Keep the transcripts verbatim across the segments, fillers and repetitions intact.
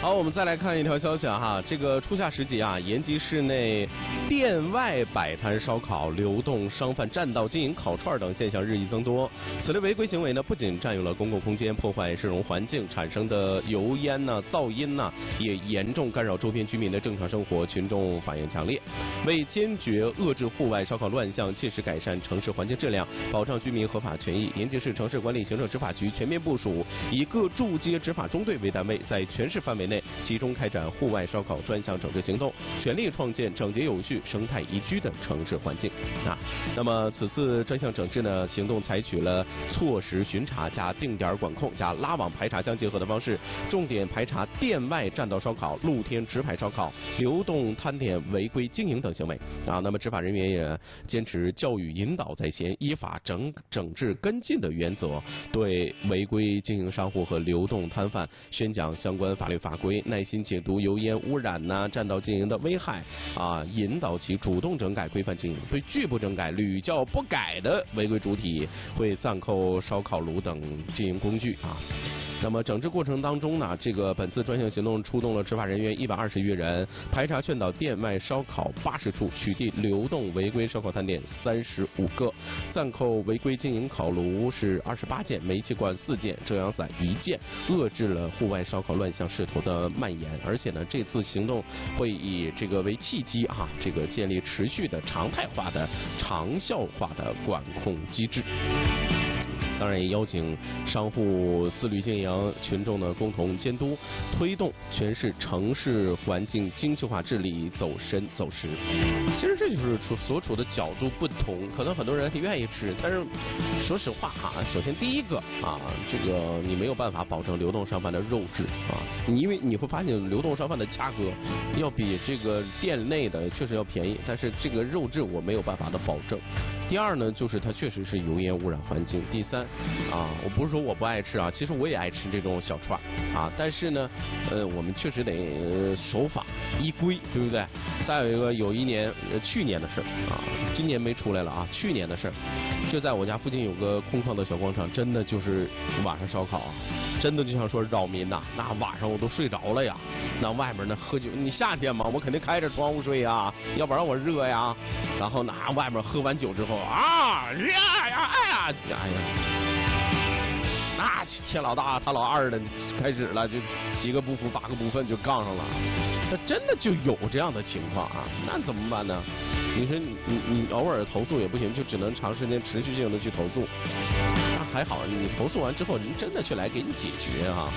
好，我们再来看一条消息啊哈，这个初夏时节啊，延吉市内店外摆摊烧烤、流动商贩占道经营烤串等现象日益增多。此类违规行为呢，不仅占用了公共空间，破坏市容环境，产生的油烟呐、噪音呐，也严重干扰周边居民的正常生活，群众反应强烈。为坚决遏制户外烧烤乱象，切实改善城市环境质量，保障居民合法权益，延吉市城市管理行政执法局全面部署，以各驻街执法中队为单位，在全市范围内集中开展户外烧烤专项整治行动，全力创建整洁有序、生态宜居的城市环境啊。那么此次专项整治呢，行动采取了错时巡查加定点管控加拉网排查相结合的方式，重点排查店外占道烧烤、露天直排烧烤、流动摊点违规经营等行为啊。那么执法人员也坚持教育引导在先，依法整整治跟进的原则，对违规经营商户和流动摊贩宣讲相关法律法规，耐心解读油烟污染呐、占道经营的危害啊，引导其主动整改规范经营。对拒不整改、屡教不改的违规主体，会暂扣烧烤炉等经营工具啊。那么整治过程当中呢，这个本次专项行动出动了执法人员一百二十余人，排查劝导店外烧烤八十处，取缔流动违规烧烤摊点三十五个，暂扣违规经营烤炉是二十八件，煤气罐四件，遮阳伞一件，遏制了户外烧烤乱象势头的蔓延。而且呢，这次行动会以这个为契机啊，这个建立持续的常态化的长效化的管控机制。当然也邀请商户自律经营，群众呢共同监督，推动全市城市环境精细化治理走深走实。其实这就是处所处的角度不同，可能很多人愿意吃，但是说实话哈，首先第一个啊，这个你没有办法保证流动商贩的肉质啊，你因为你会发现流动商贩的价格要比这个店内的确实要便宜，但是这个肉质我没有办法的保证。第二呢，就是它确实是油烟污染环境。第三啊，我不是说我不爱吃啊，其实我也爱吃这种小串啊，但是呢，呃，我们确实得、呃、守法依规，对不对？再有一个，有一年、呃、去年的事啊，今年没出来了啊，去年的事，就在我家附近有个空旷的小广场，真的就是晚上烧烤啊，真的就像说扰民呐、啊，那晚上我都睡着了呀，那外面呢喝酒，你夏天嘛，我肯定开着窗户睡呀，要不然我热呀，然后那外面喝完酒之后啊，热呀，哎呀，哎呀。那天老大他老二的开始了，就七个不服八个不忿就杠上了，那真的就有这样的情况啊，那怎么办呢？你说你你你偶尔投诉也不行，就只能长时间持续性的去投诉。那还好，你投诉完之后，人真的去来给你解决啊。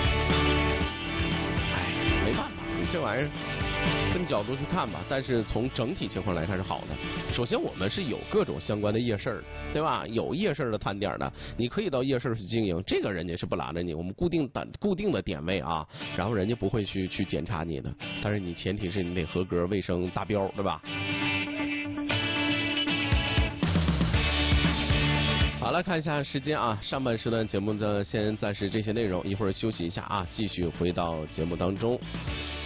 哎，没办法，你这玩意儿分角度去看吧，但是从整体情况来看是好的。首先我们是有各种相关的夜市，对吧？有夜市的摊点的，你可以到夜市去经营，这个人家是不拦着你，我们固定的固定的点位啊，然后人家不会去去检查你的，但是你前提是你得合格、卫生达标，对吧？好了，看一下时间啊，上半时段节目呢先暂时这些内容，一会儿休息一下啊，继续回到节目当中。